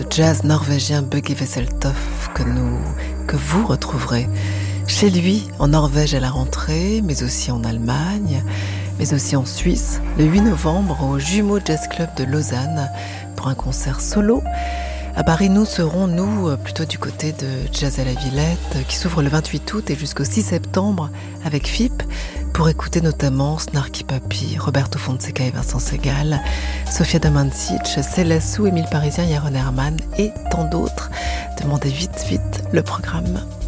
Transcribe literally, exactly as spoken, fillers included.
de jazz norvégien Bugge Wesseltoft que, nous, que vous retrouverez chez lui en Norvège à la rentrée, mais aussi en Allemagne, mais aussi en Suisse, le huit novembre au Jumeaux Jazz Club de Lausanne pour un concert solo. À Paris, nous serons, nous, plutôt du côté de Jazz à la Villette, qui s'ouvre le vingt-huit août et jusqu'au six septembre avec F I P, pour écouter notamment Snarky Puppy, Roberto Fonseca et Vincent Segal, Sofia Damancic, Céleste Sou, Émile Parisien, Yaron Herman et tant d'autres. Demandez vite, vite le programme.